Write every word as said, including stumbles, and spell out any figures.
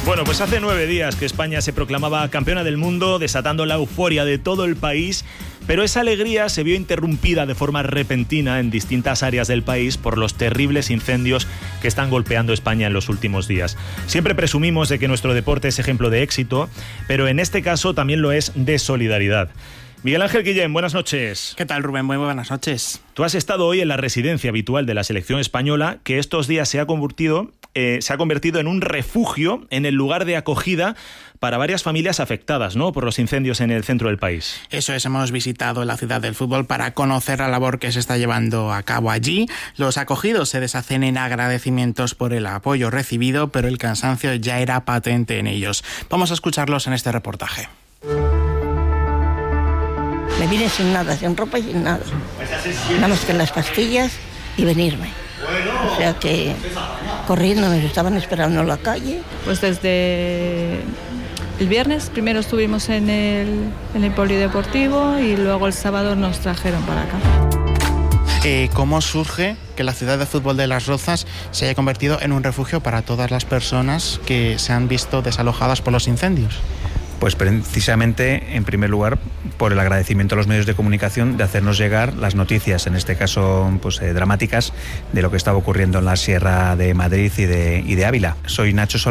Bueno, pues hace nueve días que España se proclamaba campeona del mundo, desatando la euforia de todo el país, pero esa alegría se vio interrumpida de forma repentina en distintas áreas del país por los terribles incendios que están golpeando España en los últimos días. Siempre presumimos de que nuestro deporte es ejemplo de éxito, pero en este caso también lo es de solidaridad. Miguel Ángel Guillén, buenas noches. ¿Qué tal, Rubén? Muy buenas noches. Tú has estado hoy en la residencia habitual de la selección española, que estos días se ha convertido, eh, se ha convertido en un refugio, en el lugar de acogida para varias familias afectadas, ¿no?, por los incendios en el centro del país. Eso es, hemos visitado la ciudad del fútbol para conocer la labor que se está llevando a cabo allí. Los acogidos se deshacen en agradecimientos por el apoyo recibido, pero el cansancio ya era patente en ellos. Vamos a escucharlos en este reportaje. Me vine sin nada, sin ropa y sin nada. Nada más que las pastillas y venirme. O sea que corriendo me estaban esperando en la calle. Pues desde el viernes primero estuvimos en el, en el polideportivo y luego el sábado nos trajeron para acá. Eh, ¿Cómo surge que la ciudad de fútbol de Las Rozas se haya convertido en un refugio para todas las personas que se han visto desalojadas por los incendios? Pues precisamente, en primer lugar, por el agradecimiento a los medios de comunicación de hacernos llegar las noticias, en este caso pues, eh, dramáticas, de lo que estaba ocurriendo en la Sierra de Madrid y de, y de Ávila. Soy Nacho Sol